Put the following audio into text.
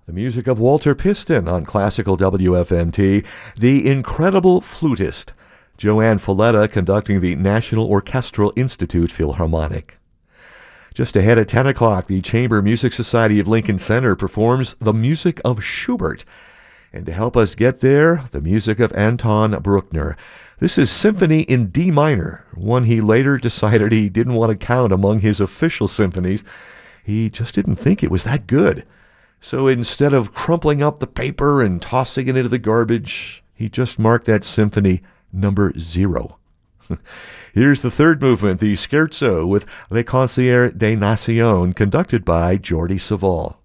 The music of Walter Piston on classical WFMT, the incredible flutist, Joanne Falletta conducting the National Orchestral Institute Philharmonic. Just ahead at 10 o'clock, the Chamber Music Society of Lincoln Center performs the music of Schubert. And to help us get there, the music of Anton Bruckner. This is Symphony in D minor, one he later decided he didn't want to count among his official symphonies. He just didn't think it was that good. So instead of crumpling up the paper and tossing it into the garbage, he just marked that symphony number 0. Here's the third movement, the Scherzo with Les Concerts des Nations, conducted by Jordi Savall.